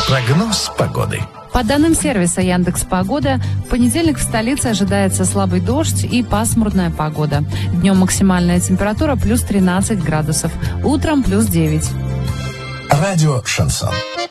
Прогноз погоды. По данным сервиса Яндекс.Погода, в понедельник в столице ожидается слабый дождь и пасмурная погода. Днем максимальная температура плюс 13 градусов, утром плюс 9. Радио «Шансон».